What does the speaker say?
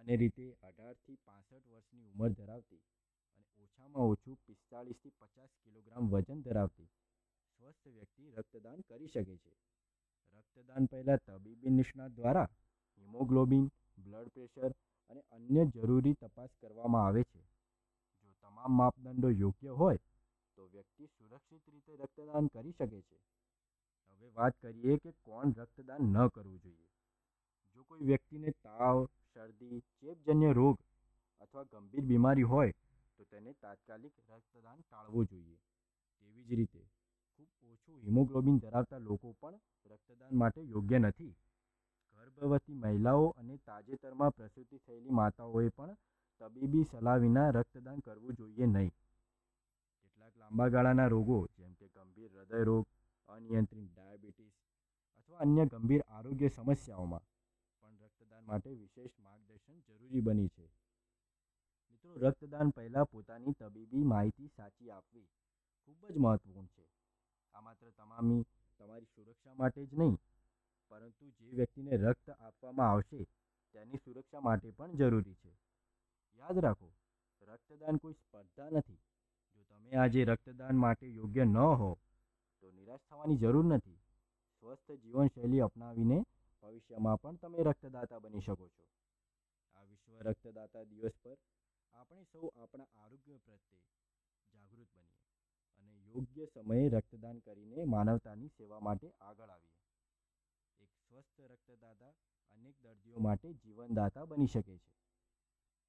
સામાન્ય રીતે 18થી 65 વર્ષની ઉંમર ધરાવતી અને ઓછામાં ઓછું 45થી 50 કિલોગ્રામ વજન ધરાવતી સ્વસ્થ વ્યક્તિ રક્તદાન કરી શકે છે. રક્તદાન પહેલાં તબીબી નિષ્ણાત દ્વારા હિમોગ્લોબિન, બ્લડ પ્રેશર અને અન્ય જરૂરી તપાસ કરવામાં આવે છે. જો તમામ માપદંડો યોગ્ય હોય તો વ્યક્તિ સુરક્ષિત રીતે રક્તદાન કરી શકે છે. હવે વાત કરીએ કે કોણ રક્તદાન ન કરવું જોઈએ. જો કોઈ વ્યક્તિને તાવ, શરદી, ચેપજન્ય રોગ અથવા ગંભીર બીમારી હોય તો તેને તાત્કાલિક રક્તદાન ટાળવું જોઈએ. તેવી જ રીતે ખૂબ ઓછું હિમોગ્લોબિન ધરાવતા લોકો પણ રક્તદાન માટે યોગ્ય નથી. ગર્ભવતી મહિલાઓ અને તાજેતરમાં પ્રસૂતિ થયેલી માતાઓએ પણ તબીબી સલાહ વિના રક્તદાન કરવું જોઈએ નહીં. કેટલાક લાંબા ગાળાના રોગો જેમ કે ગંભીર હૃદયરોગ, અનિયંત્રિત ડાયાબિટીસ અથવા અન્ય ગંભીર આરોગ્ય સમસ્યાઓમાં પણ રક્તદાન માટે વિશેષ માર્ગદર્શન જરૂરી બની છે. મિત્રો, રક્તદાન પહેલાં પોતાની તબીબી માહિતી સાચી આપવી ખૂબ જ મહત્વપૂર્ણ છે. આ માત્ર તમારી સુરક્ષા માટે જ નહીં, પરંતુ જે વ્યક્તિને રક્ત આપવામાં આવશે તેની સુરક્ષા માટે પણ જરૂરી છે. યાદ રાખો, રક્તદાન કોઈ સ્પર્ધા નથી. જો તમે આજે રક્તદાન માટે યોગ્ય ન હો તો નિરાશ થવાની જરૂર નથી. સ્વસ્થ જીવનશૈલી અપનાવીને ભવિષ્યમાં પણ તમે રક્તદાતા બની શકો છો. આ વિશ્વ રક્તદાતા દિવસ પર આપણે સૌ આપણા આરોગ્ય પ્રત્યે જાગૃત બનીએ અને યોગ્ય સમયે રક્તદાન કરીને માનવતાની સેવા માટે આગળ આવીએ. એક સ્વસ્થ રક્તદાતા અનેક દર્દીઓ માટે જીવનદાતા બની શકે છે.